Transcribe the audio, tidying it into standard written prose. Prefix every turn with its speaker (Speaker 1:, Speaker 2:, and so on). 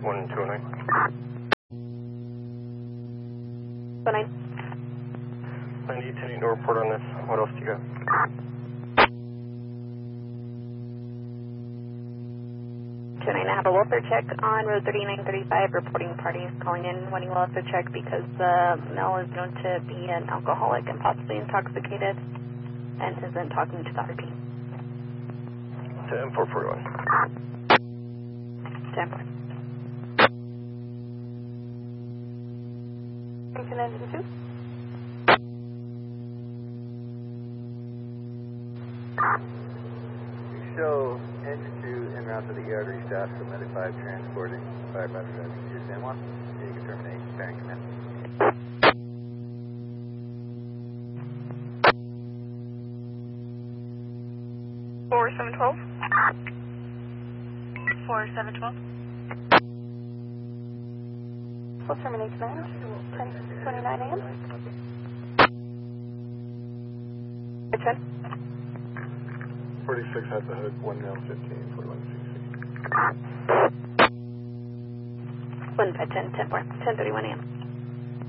Speaker 1: 1209.
Speaker 2: 29.
Speaker 1: 90, no report on this. What else do you got?
Speaker 2: 29, I have a welfare check on road 3935, reporting parties calling in, wanting welfare check because the male is known to be an alcoholic and possibly intoxicated and has been talking to the RP.
Speaker 1: 10441.
Speaker 2: 10. Can I do 2?
Speaker 3: Show engine 2 en route to the ER to restaff, so Medic 5 transporting firefighter to San Juan. You can terminate bearing command.
Speaker 2: Four 712. 4712. We'll terminate command. 10:29 a.m. 10.
Speaker 1: 46 at the hook, 1 male 15, 41 CC.
Speaker 2: 1 10, 10 4, 10:31 a.m.